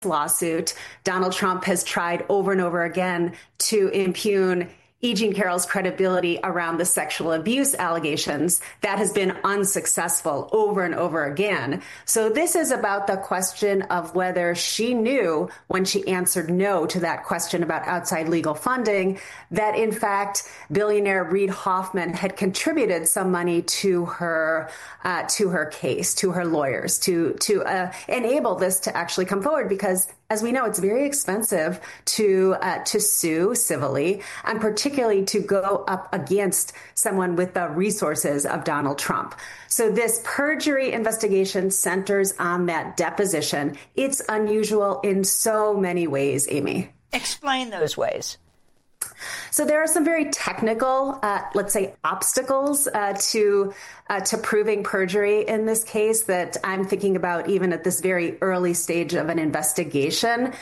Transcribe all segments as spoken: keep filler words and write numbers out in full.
lawsuit, Donald Trump has tried over and over again to impugn E. Jean Carroll's credibility around the sexual abuse allegations. That has been unsuccessful over and over again. So this is about the question of whether she knew when she answered no to that question about outside legal funding, that in fact, billionaire Reid Hoffman had contributed some money to her, uh, to her case, to her lawyers, to, to uh, enable this to actually come forward, because as we know, it's very expensive to uh, to sue civilly, and particularly to go up against someone with the resources of Donald Trump. So this perjury investigation centers on that deposition. It's unusual in so many ways, Amy. Explain those ways. So there are some very technical, uh, let's say, obstacles uh, to uh, to proving perjury in this case that I'm thinking about even at this very early stage of an investigation.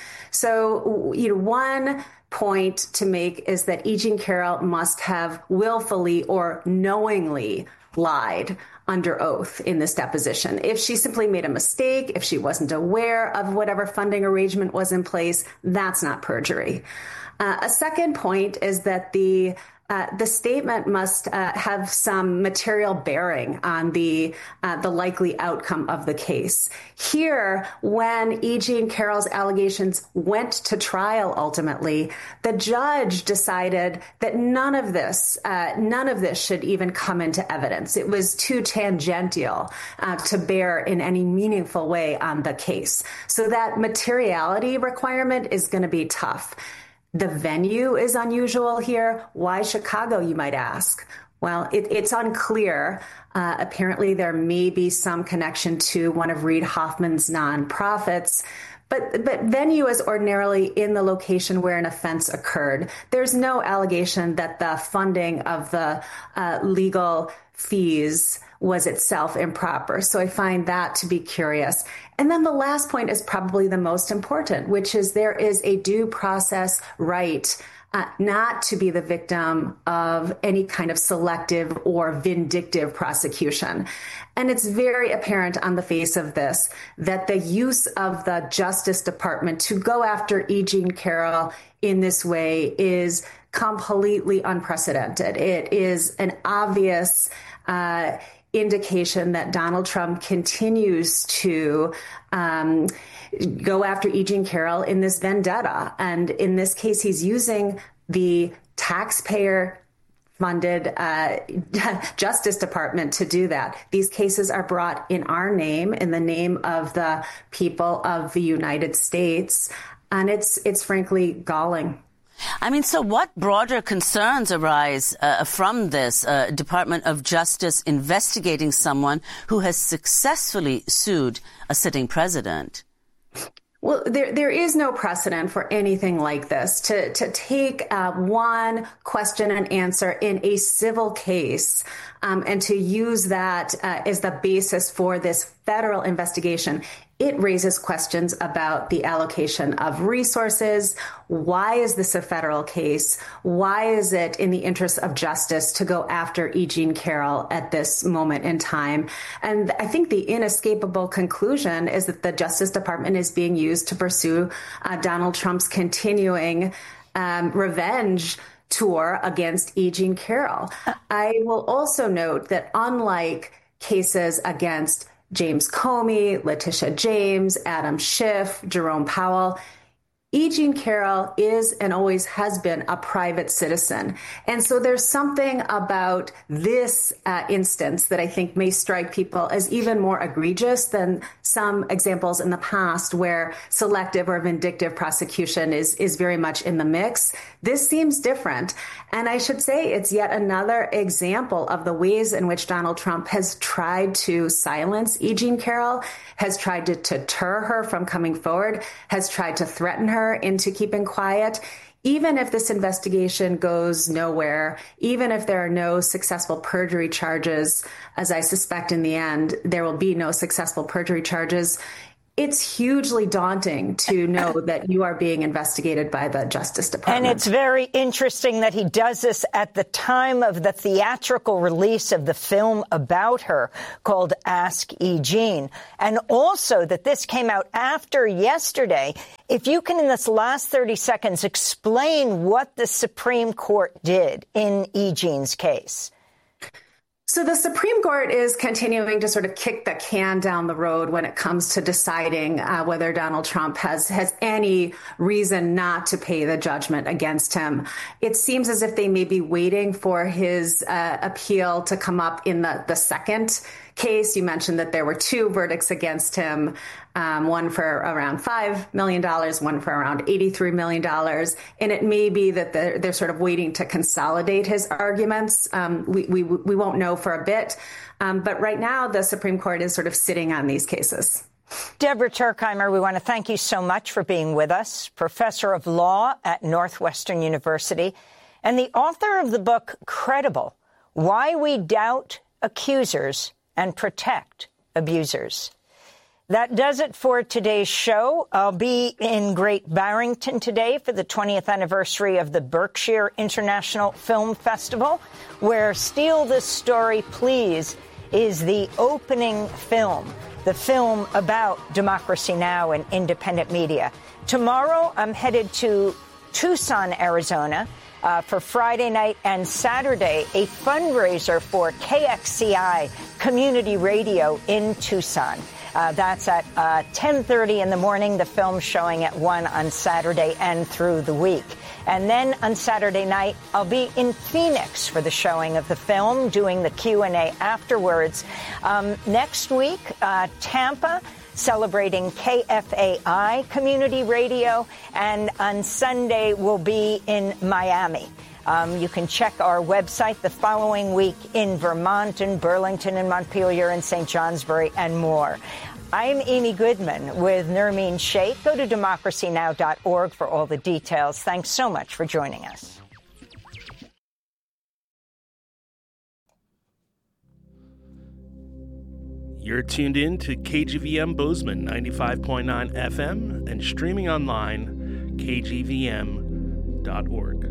So, you know, one point to make is that E. Jean Carroll must have willfully or knowingly lied under oath in this deposition. If she simply made a mistake, if she wasn't aware of whatever funding arrangement was in place, that's not perjury. Uh, a second point is that the uh, the statement must uh, have some material bearing on the uh, the likely outcome of the case. Here, when E. Jean Carroll's allegations went to trial, ultimately, the judge decided that none of this uh, none of this should even come into evidence. It was too tangential uh, to bear in any meaningful way on the case. So that materiality requirement is going to be tough. The venue is unusual here. Why Chicago, you might ask? Well, it, it's unclear. Uh, apparently, there may be some connection to one of Reid Hoffman's nonprofits. But, but venue is ordinarily in the location where an offense occurred. There's no allegation that the funding of the uh, legal fees was itself improper. So I find that to be curious. And then the last point is probably the most important, which is there is a due process right uh, not to be the victim of any kind of selective or vindictive prosecution. And it's very apparent on the face of this that the use of the Justice Department to go after E. Jean Carroll in this way is completely unprecedented. It is an obvious uh, indication that Donald Trump continues to um, go after E. Jean Carroll in this vendetta. And in this case, he's using the taxpayer funded uh, Justice Department to do that. These cases are brought in our name, in the name of the people of the United States. And it's it's frankly galling. I mean, so what broader concerns arise uh, from this uh, Department of Justice investigating someone who has successfully sued a sitting president? Well, there there is no precedent for anything like this. To to take uh, one question and answer in a civil case um, and to use that uh, as the basis for this federal investigation, it raises questions about the allocation of resources. Why is this a federal case? Why is it in the interest of justice to go after E. Jean Carroll at this moment in time? And I think the inescapable conclusion is that the Justice Department is being used to pursue uh, Donald Trump's continuing um, revenge tour against E. Jean Carroll. I will also note that unlike cases against James Comey, Letitia James, Adam Schiff, Jerome Powell, E. Jean Carroll is and always has been a private citizen. And so there's something about this uh, instance that I think may strike people as even more egregious than some examples in the past where selective or vindictive prosecution is, is very much in the mix. This seems different. And I should say it's yet another example of the ways in which Donald Trump has tried to silence E. Jean Carroll, has tried to deter her from coming forward, has tried to threaten her into keeping quiet. Even if this investigation goes nowhere, even if there are no successful perjury charges, as I suspect in the end, there will be no successful perjury charges, it's hugely daunting to know that you are being investigated by the Justice Department. And it's very interesting that he does this at the time of the theatrical release of the film about her called Ask E. Jean. And also that this came out after yesterday. If you can, in this last thirty seconds, explain what the Supreme Court did in E. Jean's case. So the Supreme Court is continuing to sort of kick the can down the road when it comes to deciding uh, whether Donald Trump has has any reason not to pay the judgment against him. It seems as if they may be waiting for his uh, appeal to come up in the, the second case. You mentioned that there were two verdicts against him, um, one for around five million dollars, one for around eighty-three million dollars. And it may be that they're, they're sort of waiting to consolidate his arguments. Um, we, we, we won't know for a bit. Um, but right now, the Supreme Court is sort of sitting on these cases. Deborah Turkheimer, we want to thank you so much for being with us, professor of law at Northwestern University, and the author of the book Credible: Why We Doubt Accusers and Protect Abusers. That does it for today's show. I'll be in Great Barrington today for the twentieth anniversary of the Berkshire International Film Festival, where Steal This Story, Please is the opening film, the film about Democracy Now! And independent media. Tomorrow, I'm headed to Tucson, Arizona, Uh, for Friday night and Saturday, a fundraiser for K X C I Community Radio in Tucson. Uh, that's at uh, ten thirty in the morning, the film showing at one on Saturday and through the week. And then on Saturday night, I'll be in Phoenix for the showing of the film, doing the Q and A afterwards. Um, next week, uh, Tampa, celebrating K F A I Community Radio, and on Sunday we'll be in Miami. Um, you can check our website the following week in Vermont and Burlington and Montpelier and Saint Johnsbury and more. I'm Amy Goodman with Nermeen Sheikh. Go to democracy now dot org for all the details. Thanks so much for joining us. You're tuned in to K G V M Bozeman ninety-five point nine F M and streaming online, K G V M dot org.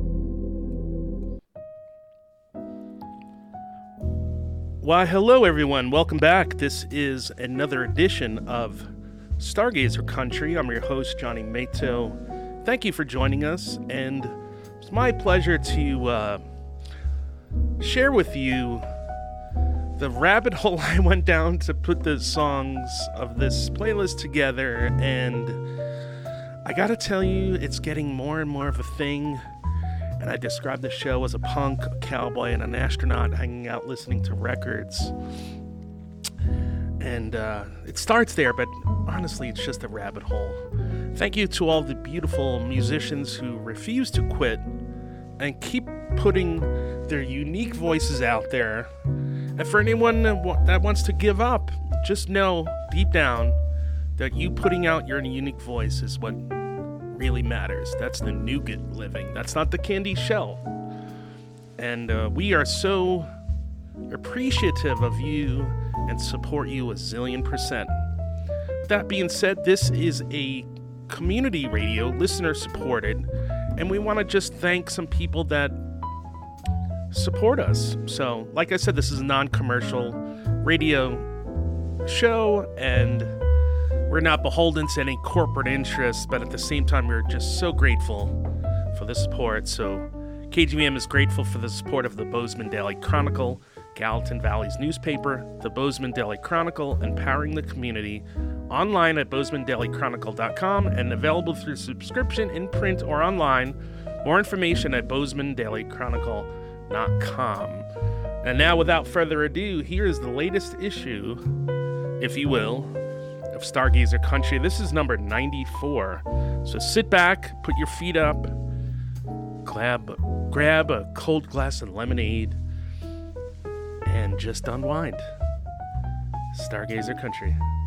Why, hello everyone. Welcome back. This is another edition of Stargazer Country. I'm your host, Johnny Mato. Thank you for joining us, and it's my pleasure to uh, share with you the rabbit hole I went down to put the songs of this playlist together, and I gotta tell you, it's getting more and more of a thing. And I describe the show as a punk, a cowboy, and an astronaut hanging out listening to records. And uh, it starts there, but honestly, it's just a rabbit hole. Thank you to all the beautiful musicians who refuse to quit and keep putting their unique voices out there. And for anyone that wants to give up, just know deep down that you putting out your unique voice is what really matters. That's the nougat living. That's not the candy shell. And uh, we are so appreciative of you and support you a zillion percent. That being said, this is a community radio, listener supported, and we want to just thank some people that support us. So, like I said, this is a non-commercial radio show, and we're not beholden to any corporate interests, but at the same time, we're just so grateful for the support. So K G V M is grateful for the support of the Bozeman Daily Chronicle, Gallatin Valley's newspaper, the Bozeman Daily Chronicle, empowering the community, online at bozeman daily chronicle dot com, and available through subscription in print or online. More information at bozeman daily chronicle dot com. And now, without further ado, here is the latest issue, if you will, of Stargazer Country. This is number ninety-four. So sit back, put your feet up, grab, grab a cold glass of lemonade, and just unwind. Stargazer Country.